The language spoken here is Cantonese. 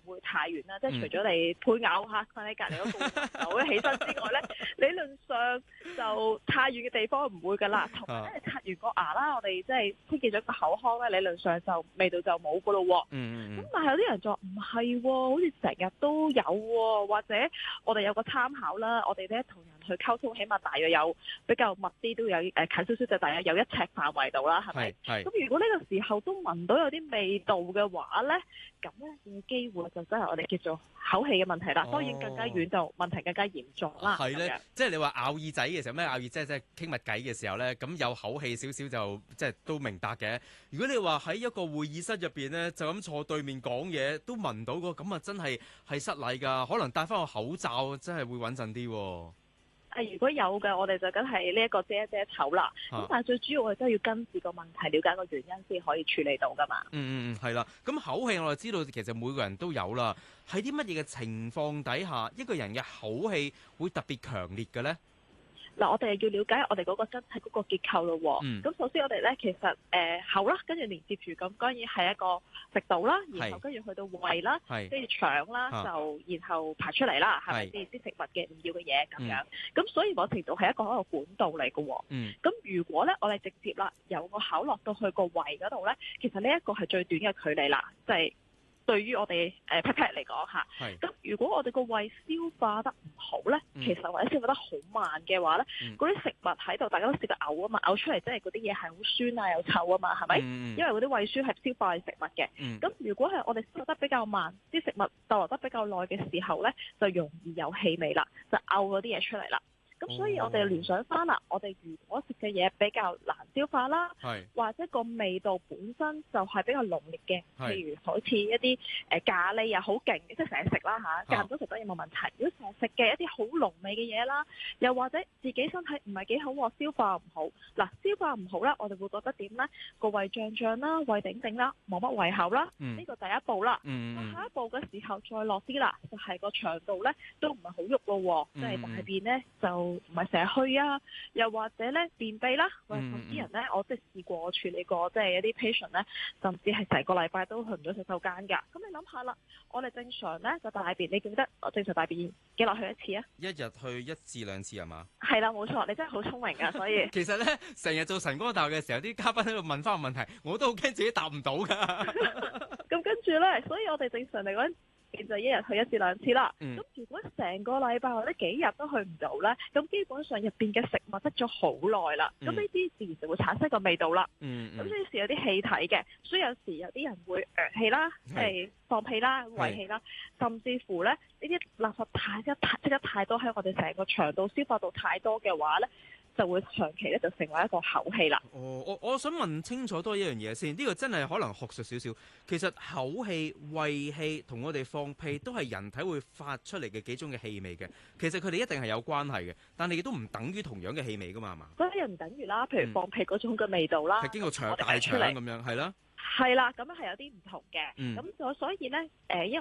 會太遠啦，即係除咗你配偶嚇瞓喺隔離嗰個手起身之外咧，理論上就太遠嘅地方唔會㗎啦。同埋咧，刷完個牙啦，我哋即係清潔咗個口腔咧，理論上就味道就冇㗎咯喎。咁但係有啲人就話唔係喎，好似成日都有喎，或者我哋有個參考啦，我哋咧同人去溝通，起碼大約有比較密啲，都有近少少就大約有1尺範圍度啦，係咪？咁如果呢個時候都聞到有啲味道嘅話咧，咁咧有機會就真係我哋叫做口氣嘅問題啦。當然更加遠就問題更加嚴重啦。 係咧，即係你話咬耳仔嘅時候，咩咬耳仔即係傾密偈嘅時候咧，咁有口氣少少就即係都明白嘅。如果你話喺一個會議室入邊咧，就咁坐對面講嘢都聞到個，咁啊真係失禮㗎。可能戴翻個口罩真係會穩陣啲喎。 如果有嘅，我哋就梗係呢一個遮一遮醜啦。咁但係最主要我哋都係要根治個問題，了解個原因先可以處理到噶嘛。 係啦。咁口氣我哋知道其實每個人都有啦。喺啲乜嘢嘅情況底下，一個人嘅口氣會特別強烈嘅咧？ 嗱，我哋要了解我哋嗰個身體嗰個結構咯喎。咁首先我哋咧其實口啦，跟住連接住咁，當然係一個食道啦，然後跟住去到胃啦，跟住腸啦，就然後排出嚟啦，係咪先啲食物嘅唔要嘅嘢咁樣？咁所以某程度係一個管道嚟嘅喎。咁如果咧我哋直接啦由個口落到去個胃嗰度咧，其實呢一個係最短嘅距離啦，就係對於我哋pat pat 嚟講嚇，咁如果我哋個胃消化得唔好咧，其實或者消化得好慢嘅話咧，嗰啲食物喺度，大家都試過嘔啊嘛，嘔出嚟即係嗰啲嘢係好酸啊又臭啊嘛，係咪？因為嗰啲胃酸係消化食物嘅。咁如果係我哋消化得比較慢，啲食物逗留得比較耐嘅時候咧，就容易有氣味啦，就嘔嗰啲嘢出嚟啦。咁所以我哋聯想翻啦，我哋如果食嘅嘢比較難消化啦，或者個味道本身就係比較濃烈嘅，譬如好似一啲咖喱啊好勁，即係成日食啦嚇，間唔中食得嘢冇問題。如果成日食嘅一啲好濃味嘅嘢啦，又或者自己身體唔係幾好喎，消化唔好，嗱消化唔好啦，我哋會覺得點咧？個胃脹脹啦，胃頂頂啦，冇乜胃口啦，呢個第一步啦。下一步嘅時候再落啲啦，就係個腸道咧都唔係好喐咯，即係大便咧就唔係成日去啊，又或者咧便秘啦，或者有啲人咧，我即係試過處理過，即係有啲 patient 咧，甚至係成個禮拜都去唔到洗手間㗎。咁你諗下啦，我哋正常咧個大便，你記得我正常大便幾耐去一次啊？ 一日去1至2次係嘛？係啦，冇錯，你真係好聰明㗎，所以其實咧，成日做晨光大學嘅時候，啲嘉賓喺度問翻個問題，我都好驚自己答唔到㗎。 咁跟住咧，所以我哋正常嚟講，就一日去1至2次啦。咁如果成個禮拜或者幾日都去唔到咧，咁基本上入邊嘅食物積咗好耐啦。咁呢啲自然就會產生個味道啦。咁所以有啲氣體嘅，所以有時有啲人會氣啦，即係放屁啦、胃氣啦，甚至乎咧呢啲垃圾積得太多喺我哋成個腸道消化道太多嘅話咧，就會長期咧就成為一個口氣啦。 我想問清楚多一樣嘢先，呢個真係可能學術少少。其實口氣、胃氣同我哋放屁都係人體會發出嚟嘅幾種嘅氣味嘅。其實佢哋一定係有關係嘅，但係亦都唔等於同樣嘅氣味噶嘛，係嘛？ 所以唔等於啦，譬如放屁嗰種嘅味道啦， 係經過大腸咁樣，係啦。 係啦，咁樣係有啲唔同嘅。咁所以咧，因為